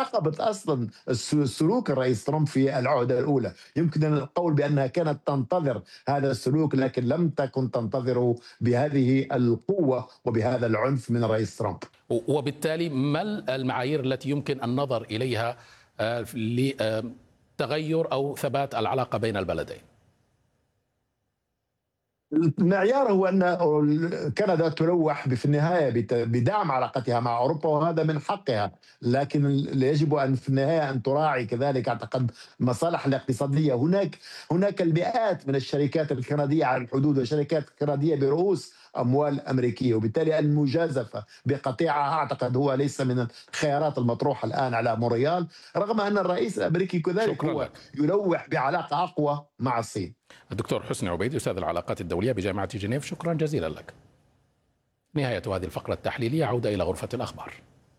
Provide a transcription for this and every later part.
عاقبت أصلا سلوك الرئيس ترامب في العهدة الأولى. يمكن أن القول بأنها كانت تنتظر هذا السلوك، لكن لم تكن تنتظره بهذه القوة وبهذا العنف من الرئيس ترامب. وبالتالي ما المعايير التي يمكن النظر إليها لتغير أو ثبات العلاقة بين البلدين؟ المعيار هو أن كندا تلوح في النهاية بدعم علاقتها مع أوروبا، وهذا من حقها، لكن يجب أن في النهاية أن تراعي كذلك أعتقد المصالح الاقتصادية. هناك المئات من الشركات الكندية على الحدود، وشركات كندية برؤوس أموال أمريكية، وبالتالي المجازفة بقطيعة أعتقد هو ليس من الخيارات المطروحة الآن على مونريال، رغم أن الرئيس الأمريكي كذلك هو يلوح بعلاقة أقوى مع الصين. الدكتور حسني عبيدي أستاذ العلاقات الدولية بجامعة جنيف، شكرا جزيلا لك. نهاية هذه الفقرة التحليلية، عودة إلى غرفة الأخبار.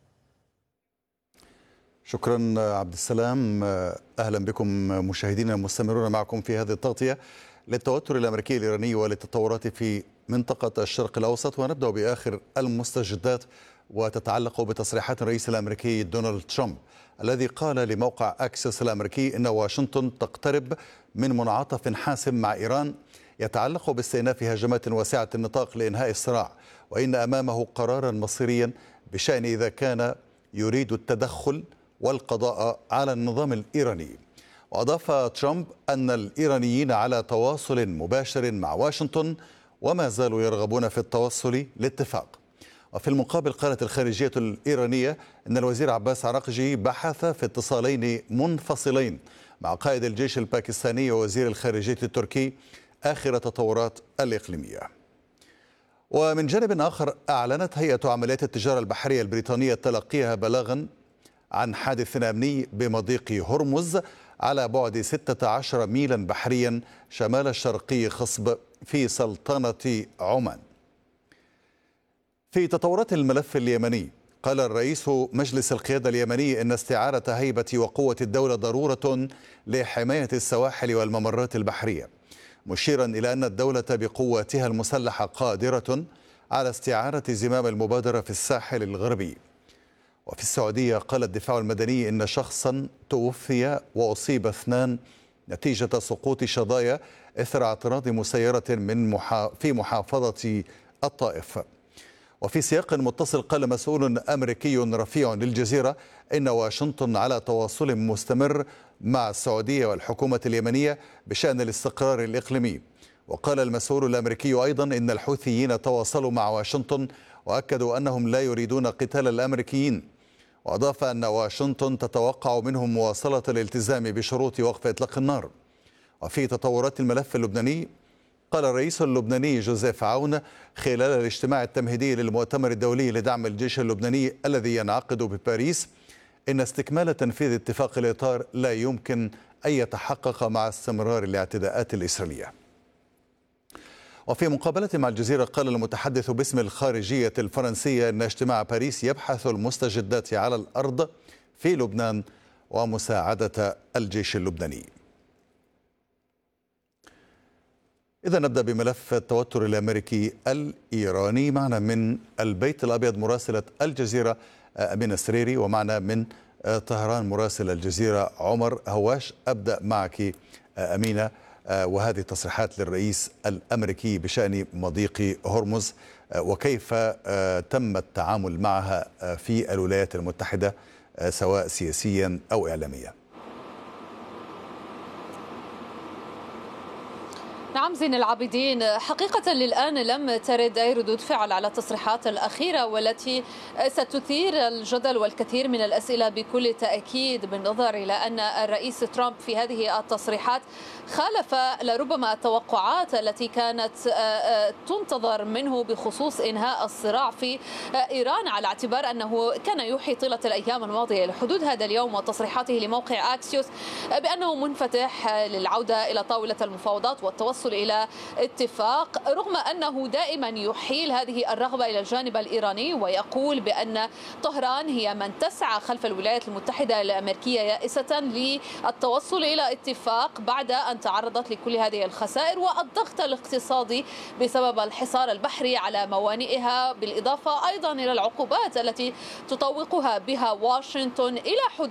شكرا عبد السلام. أهلا بكم مشاهدينا، مستمرون معكم في هذه التغطية للتوتر الأمريكي الإيراني وللتطورات في منطقة الشرق الأوسط، ونبدأ بآخر المستجدات وتتعلق بتصريحات الرئيس الأمريكي دونالد ترامب الذي قال لموقع أكسس الأمريكي إن واشنطن تقترب من منعطف حاسم مع إيران يتعلق باستئناف هجمات واسعة النطاق لإنهاء الصراع، وإن أمامه قرارا مصيريا بشأن إذا كان يريد التدخل والقضاء على النظام الإيراني. وأضاف ترامب أن الإيرانيين على تواصل مباشر مع واشنطن وما زالوا يرغبون في التوصل لاتفاق. وفي المقابل قالت الخارجية الإيرانية أن الوزير عباس عراقجي بحث في اتصالين منفصلين مع قائد الجيش الباكستاني ووزير الخارجية التركي آخر التطورات الإقليمية. ومن جانب آخر أعلنت هيئة عمليات التجارة البحرية البريطانية تلقيها بلاغا عن حادث أمني بمضيق هرمز على بعد 16 ميلا بحريا شمال الشرقي خصب في سلطنة عمان. في تطورات الملف اليمني، قال الرئيس مجلس القيادة اليمني إن استعادة هيبة وقوة الدولة ضرورة لحماية السواحل والممرات البحرية، مشيرا إلى أن الدولة بقواتها المسلحة قادرة على استعادة زمام المبادرة في الساحل الغربي. وفي السعودية قال الدفاع المدني إن شخصا توفي وأصيب 2 نتيجة سقوط شظايا إثر اعتراض مسيرة في محافظة الطائف. وفي سياق متصل قال مسؤول أمريكي رفيع للجزيرة إن واشنطن على تواصل مستمر مع السعودية والحكومة اليمنية بشأن الاستقرار الإقليمي. وقال المسؤول الأمريكي أيضا إن الحوثيين تواصلوا مع واشنطن وأكدوا أنهم لا يريدون قتال الأمريكيين. وأضاف أن واشنطن تتوقع منهم مواصلة الالتزام بشروط وقف إطلاق النار. وفي تطورات الملف اللبناني، قال الرئيس اللبناني جوزيف عون خلال الاجتماع التمهيدي للمؤتمر الدولي لدعم الجيش اللبناني الذي ينعقد بباريس إن استكمال تنفيذ اتفاق الإطار لا يمكن أن يتحقق مع استمرار الاعتداءات الإسرائيلية. وفي مقابلة مع الجزيرة قال المتحدث باسم الخارجية الفرنسية أن اجتماع باريس يبحث المستجدات على الأرض في لبنان ومساعدة الجيش اللبناني. إذا نبدأ بملف التوتر الأمريكي الإيراني. معنا من البيت الأبيض مراسلة الجزيرة أمينة سريري، ومعنا من طهران مراسل الجزيرة عمر هواش. أبدأ معك أمينة، وهذه تصريحات للرئيس الأمريكي بشأن مضيق هرمز، وكيف تم التعامل معها في الولايات المتحدة سواء سياسيا أو إعلاميا؟ نعم زين العابدين، حقيقة للآن لم ترد أي ردود فعل على التصريحات الأخيرة والتي ستثير الجدل والكثير من الأسئلة بكل تأكيد، بالنظر إلى أن الرئيس ترامب في هذه التصريحات خالف لربما التوقعات التي كانت تنتظر منه بخصوص إنهاء الصراع في إيران، على اعتبار أنه كان يوحي طيلة الأيام الماضية لحدود هذا اليوم وتصريحاته لموقع أكسيوس بأنه منفتح للعودة إلى طاولة المفاوضات والتوصل إلى اتفاق، رغم أنه دائما يحيل هذه الرغبة إلى الجانب الإيراني ويقول بأن طهران هي من تسعى خلف الولايات المتحدة الأمريكية يائسة للتوصل إلى اتفاق بعد أن تعرضت لكل هذه الخسائر والضغط الاقتصادي بسبب الحصار البحري على موانئها، بالإضافة أيضا إلى العقوبات التي تطوقها بها واشنطن إلى حدود